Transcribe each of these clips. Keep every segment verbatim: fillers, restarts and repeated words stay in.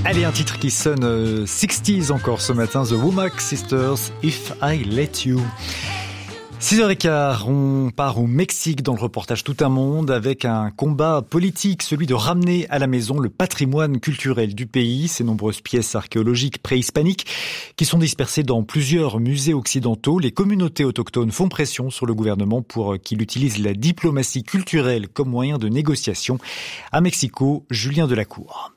Allez, un titre qui sonne euh, soixante encore ce matin, The Womack Sisters, If I Let You. six heures quinze, on part au Mexique dans le reportage Tout un monde avec un combat politique, celui de ramener à la maison le patrimoine culturel du pays, ces nombreuses pièces archéologiques préhispaniques qui sont dispersées dans plusieurs musées occidentaux. Les communautés autochtones font pression sur le gouvernement pour qu'il utilise la diplomatie culturelle comme moyen de négociation. À Mexico, Julien Delacour.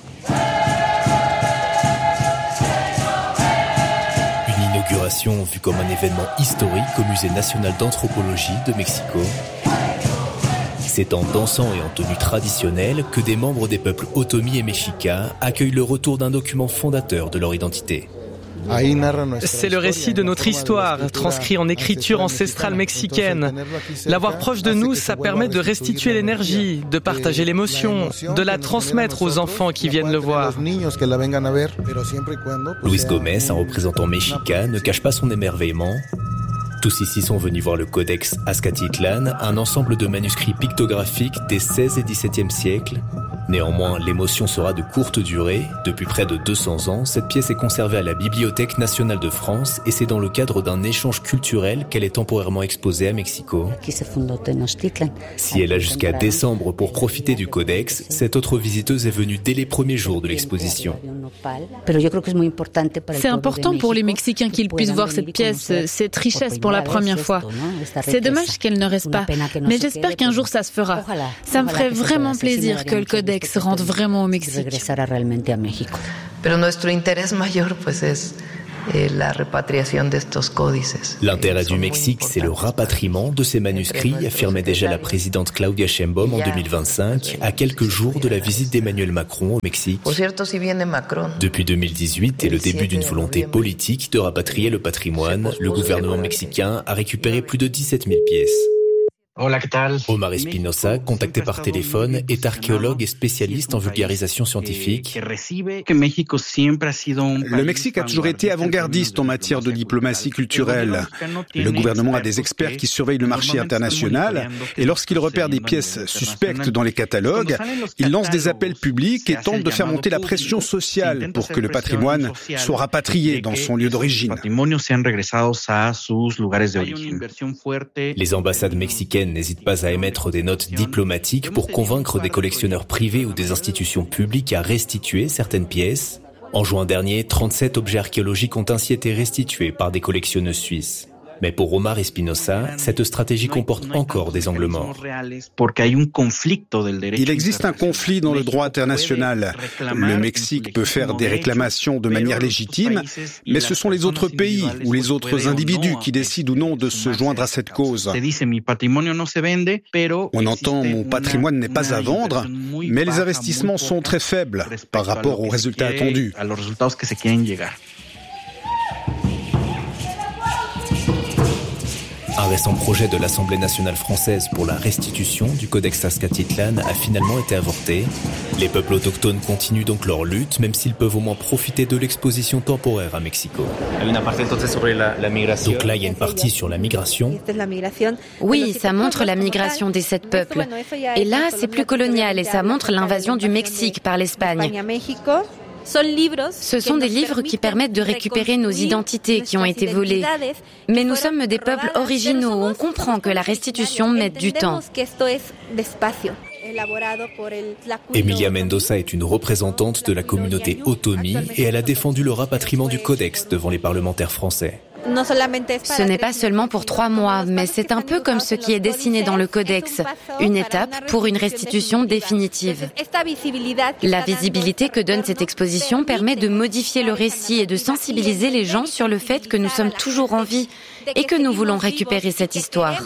Inauguration vue comme un événement historique au Musée national d'anthropologie de Mexico. C'est en dansant et en tenue traditionnelle que des membres des peuples Otomi et Mexica accueillent le retour d'un document fondateur de leur identité. C'est le récit de notre histoire, transcrit en écriture ancestrale mexicaine. L'avoir proche de nous, ça permet de restituer l'énergie, de partager l'émotion, de la transmettre aux enfants qui viennent le voir. Luis Gomez, un représentant mexica, ne cache pas son émerveillement. Tous ici sont venus voir le Codex Azcatitlan, un ensemble de manuscrits pictographiques des seizième et dix-septième siècles. Néanmoins, l'émotion sera de courte durée. Depuis près de deux cents ans, cette pièce est conservée à la Bibliothèque nationale de France et c'est dans le cadre d'un échange culturel qu'elle est temporairement exposée à Mexico. Si elle a jusqu'à décembre pour profiter du codex, cette autre visiteuse est venue dès les premiers jours de l'exposition. C'est important pour les Mexicains qu'ils puissent voir cette pièce, cette richesse pour la première fois. C'est dommage qu'elle ne reste pas, mais j'espère qu'un jour ça se fera. Ça me ferait vraiment plaisir que le codex se rende vraiment au Mexique. L'intérêt du Mexique, c'est le rapatriement de ces manuscrits, affirmait déjà la présidente Claudia Sheinbaum en deux mille vingt-cinq, à quelques jours de la visite d'Emmanuel Macron au Mexique. Depuis deux mille dix-huit et le début d'une volonté politique de rapatrier le patrimoine, le gouvernement mexicain a récupéré plus de dix-sept mille pièces. Omar Espinosa, contacté par téléphone, est archéologue et spécialiste en vulgarisation scientifique. Le Mexique a toujours été avant-gardiste en matière de diplomatie culturelle. Le gouvernement a des experts qui surveillent le marché international et lorsqu'il repère des pièces suspectes dans les catalogues, il lance des appels publics et tente de faire monter la pression sociale pour que le patrimoine soit rapatrié dans son lieu d'origine. Les ambassades mexicaines n'hésite pas à émettre des notes diplomatiques pour convaincre des collectionneurs privés ou des institutions publiques à restituer certaines pièces. En juin dernier, trente-sept objets archéologiques ont ainsi été restitués par des collectionneuses suisses. Mais pour Omar Espinosa, cette stratégie comporte encore des angles morts. Il existe un conflit dans le droit international. Le Mexique peut faire des réclamations de manière légitime, mais ce sont les autres pays ou les autres individus qui décident ou non de se joindre à cette cause. On entend « mon patrimoine n'est pas à vendre », mais les investissements sont très faibles par rapport aux résultats attendus. Un récent projet de l'Assemblée nationale française pour la restitution du Codex Azcatitlan a finalement été avorté. Les peuples autochtones continuent donc leur lutte, même s'ils peuvent au moins profiter de l'exposition temporaire à Mexico. Donc là, il y a une partie sur la migration. Oui, ça montre la migration des sept peuples. Et là, c'est plus colonial et ça montre l'invasion du Mexique par l'Espagne. Ce sont des livres qui permettent de récupérer nos identités qui ont été volées. Mais nous sommes des peuples originaux. On comprend que la restitution met du temps. Emilia Mendoza est une représentante de la communauté Otomi et elle a défendu le rapatriement du codex devant les parlementaires français. Ce n'est pas seulement pour trois mois, mais c'est un peu comme ce qui est dessiné dans le codex, une étape pour une restitution définitive. La visibilité que donne cette exposition permet de modifier le récit et de sensibiliser les gens sur le fait que nous sommes toujours en vie et que nous voulons récupérer cette histoire.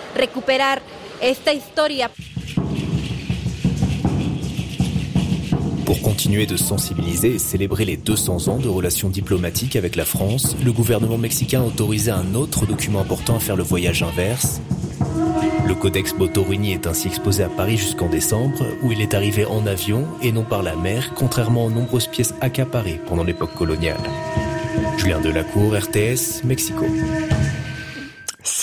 Pour continuer de sensibiliser et célébrer les deux cents ans de relations diplomatiques avec la France, le gouvernement mexicain a autorisé un autre document important à faire le voyage inverse. Le Codex Botorini est ainsi exposé à Paris jusqu'en décembre, où il est arrivé en avion et non par la mer, contrairement aux nombreuses pièces accaparées pendant l'époque coloniale. Julien Delacour, R T S, Mexico.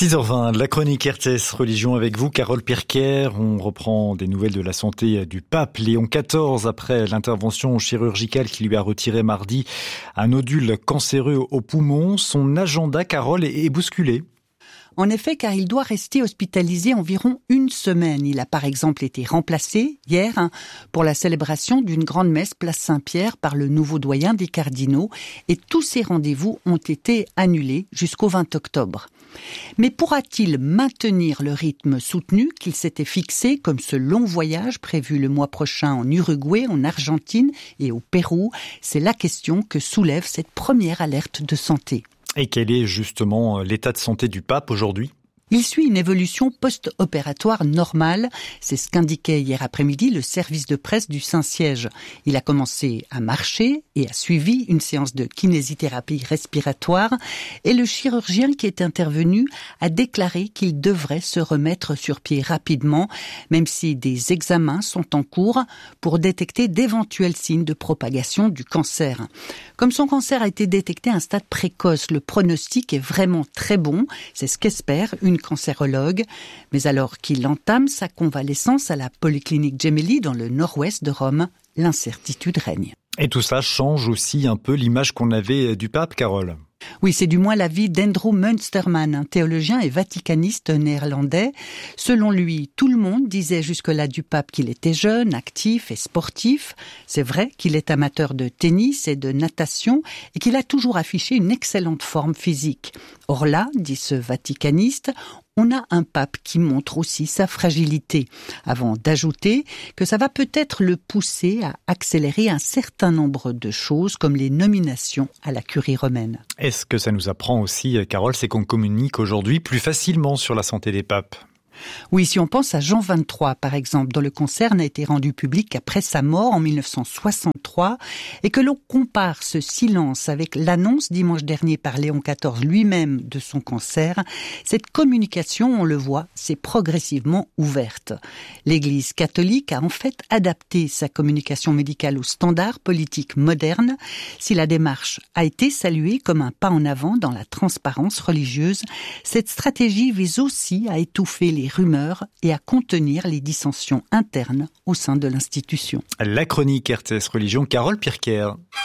six heures vingt, la chronique R T S Religion avec vous, Carole Pirker. On reprend des nouvelles de la santé du pape Léon quatorze après l'intervention chirurgicale qui lui a retiré mardi un nodule cancéreux au poumon. Son agenda, Carole, est bousculé. En effet, car il doit rester hospitalisé environ une semaine. Il a par exemple été remplacé hier hein, pour la célébration d'une grande messe place Saint-Pierre par le nouveau doyen des cardinaux et tous ces rendez-vous ont été annulés jusqu'au vingt octobre. Mais pourra-t-il maintenir le rythme soutenu qu'il s'était fixé comme ce long voyage prévu le mois prochain en Uruguay, en Argentine et au Pérou? C'est la question que soulève cette première alerte de santé. Et quel est justement l'état de santé du pape aujourd'hui ? Il suit une évolution post-opératoire normale. C'est ce qu'indiquait hier après-midi le service de presse du Saint-Siège. Il a commencé à marcher et a suivi une séance de kinésithérapie respiratoire. Et le chirurgien qui est intervenu a déclaré qu'il devrait se remettre sur pied rapidement, même si des examens sont en cours pour détecter d'éventuels signes de propagation du cancer. Comme son cancer a été détecté à un stade précoce, le pronostic est vraiment très bon. C'est ce qu'espère une cancérologue, mais alors qu'il entame sa convalescence à la polyclinique Gemelli dans le nord-ouest de Rome, l'incertitude règne. Et tout ça change aussi un peu l'image qu'on avait du pape, Carole. Oui, c'est du moins l'avis d'Andrew Munsterman, un théologien et vaticaniste néerlandais. Selon lui, tout le monde disait jusque-là du pape qu'il était jeune, actif et sportif. C'est vrai qu'il est amateur de tennis et de natation et qu'il a toujours affiché une excellente forme physique. Or là, dit ce vaticaniste, on a un pape qui montre aussi sa fragilité, avant d'ajouter que ça va peut-être le pousser à accélérer un certain nombre de choses, comme les nominations à la curie romaine. Et ce que ça nous apprend aussi, Carole, c'est qu'on communique aujourd'hui plus facilement sur la santé des papes. Oui, si on pense à Jean vingt-trois, par exemple, dont le cancer n'a été rendu public qu'après sa mort en mille neuf cent soixante-trois, et que l'on compare ce silence avec l'annonce dimanche dernier par Léon quatorze lui-même de son cancer, cette communication, on le voit, s'est progressivement ouverte. L'Église catholique a en fait adapté sa communication médicale aux standards politiques modernes. Si la démarche a été saluée comme un pas en avant dans la transparence religieuse, cette stratégie vise aussi à étouffer les rumeurs et à contenir les dissensions internes au sein de l'institution. La chronique R T S Religion, Carole Pirker.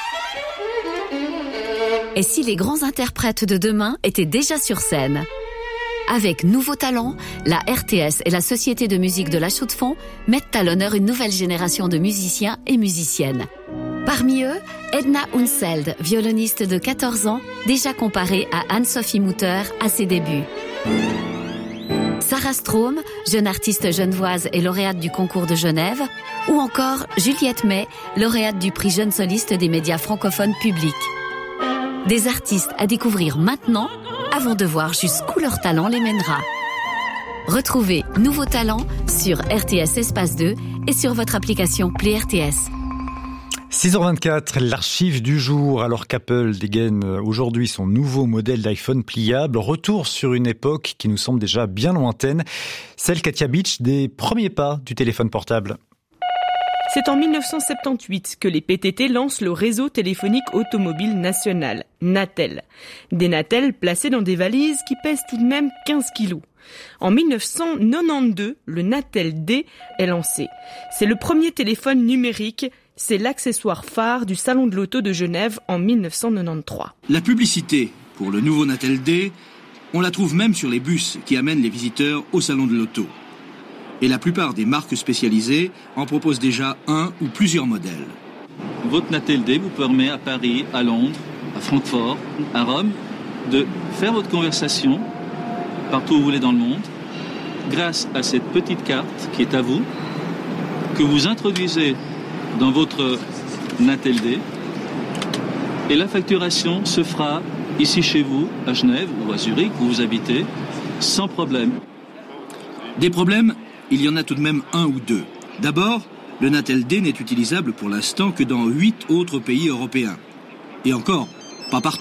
Et si les grands interprètes de demain étaient déjà sur scène ? Avec Nouveau Talent, la R T S et la Société de musique de la Chaux-de-Fonds mettent à l'honneur une nouvelle génération de musiciens et musiciennes. Parmi eux, Edna Unseld, violoniste de quatorze ans, déjà comparée à Anne-Sophie Mutter à ses débuts. Sarah Strom, jeune artiste genevoise et lauréate du concours de Genève, ou encore Juliette May, lauréate du prix Jeune Soliste des médias francophones publics. Des artistes à découvrir maintenant, avant de voir jusqu'où leur talent les mènera. Retrouvez Nouveau Talent sur R T S Espace deux et sur votre application Play R T S. six heures vingt-quatre, l'archive du jour, alors qu'Apple dégaine aujourd'hui son nouveau modèle d'iPhone pliable. Retour sur une époque qui nous semble déjà bien lointaine, celle, Katia Beach, des premiers pas du téléphone portable. C'est en mille neuf cent soixante-dix-huit que les P T T lancent le réseau téléphonique automobile national, Natel. Des Natel placés dans des valises qui pèsent tout de même quinze kilos. En mille neuf cent quatre-vingt-douze, le Natel D est lancé. C'est le premier téléphone numérique. C'est l'accessoire phare du Salon de l'Auto de Genève en mille neuf cent quatre-vingt-treize. La publicité pour le nouveau Natel D, on la trouve même sur les bus qui amènent les visiteurs au Salon de l'Auto. Et la plupart des marques spécialisées en proposent déjà un ou plusieurs modèles. Votre Natel D vous permet à Paris, à Londres, à Francfort, à Rome, de faire votre conversation partout où vous voulez dans le monde, grâce à cette petite carte qui est à vous, que vous introduisez dans votre Natel D, et la facturation se fera ici chez vous, à Genève ou à Zurich, où vous habitez, sans problème. Des problèmes, il y en a tout de même un ou deux. D'abord, le Natel D n'est utilisable pour l'instant que dans huit autres pays européens. Et encore, pas partout.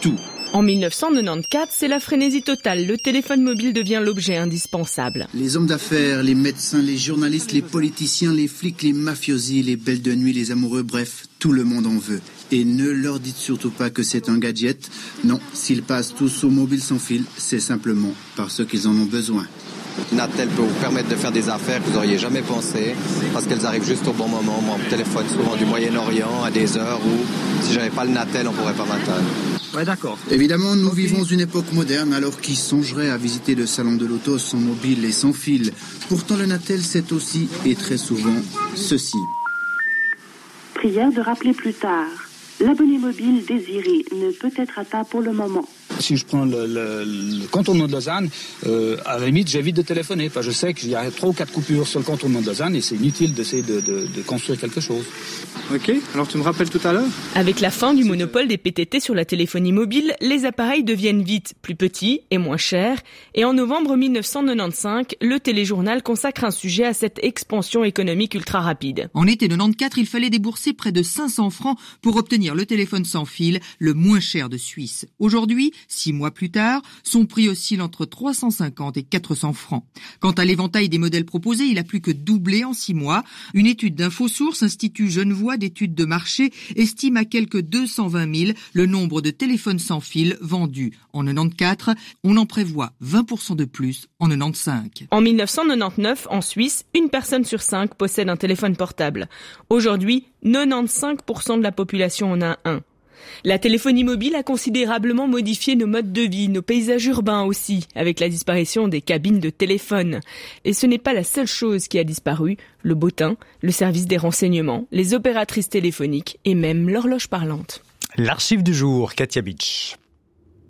En dix-neuf cent quatre-vingt-quatorze, c'est la frénésie totale. Le téléphone mobile devient l'objet indispensable. Les hommes d'affaires, les médecins, les journalistes, les politiciens, les flics, les mafiosi, les belles de nuit, les amoureux, bref, tout le monde en veut. Et ne leur dites surtout pas que c'est un gadget. Non, s'ils passent tous au mobile sans fil, c'est simplement parce qu'ils en ont besoin. Natel peut vous permettre de faire des affaires que vous n'auriez jamais pensé, parce qu'elles arrivent juste au bon moment. Moi, on me téléphone souvent du Moyen-Orient à des heures où, si j'avais pas le Natel, on pourrait pas m'atteindre. Ouais, d'accord. Évidemment, nous vivons une époque moderne, alors qui songerait à visiter le salon de l'auto sans mobile et sans fil. Pourtant, le Natel, c'est aussi, et très souvent, ceci. Prière de rappeler plus tard. L'abonné mobile désiré ne peut être atteint pour le moment. Si je prends le, le, le contournement de Lausanne, euh, à la limite, j'évite de téléphoner. Parce que je sais qu'il y a trois ou quatre coupures sur le contournement de Lausanne et c'est inutile d'essayer de, de, de construire quelque chose. Ok, alors tu me rappelles tout à l'heure ? Avec la fin du monopole des P T T sur la téléphonie mobile, les appareils deviennent vite plus petits et moins chers. Et en novembre dix-neuf cent quatre-vingt-quinze, le téléjournal consacre un sujet à cette expansion économique ultra rapide. En été quatre-vingt-quatorze, il fallait débourser près de cinq cents francs pour obtenir le téléphone sans fil, le moins cher de Suisse. Aujourd'hui, six mois plus tard, son prix oscille entre trois cent cinquante et quatre cents francs. Quant à l'éventail des modèles proposés, il a plus que doublé en six mois. Une étude d'Infosource, Institut Genevois d'études de marché, estime à quelque deux cent vingt mille le nombre de téléphones sans fil vendus. En quatre-vingt-quatorze, on en prévoit vingt pour cent de plus en quatre-vingt-quinze. En dix-neuf cent quatre-vingt-dix-neuf, en Suisse, une personne sur cinq possède un téléphone portable. Aujourd'hui, quatre-vingt-quinze pour cent de la population en a un. La téléphonie mobile a considérablement modifié nos modes de vie, nos paysages urbains aussi, avec la disparition des cabines de téléphone. Et ce n'est pas la seule chose qui a disparu, le bottin, le service des renseignements, les opératrices téléphoniques et même l'horloge parlante. L'archive du jour, Katia Beach.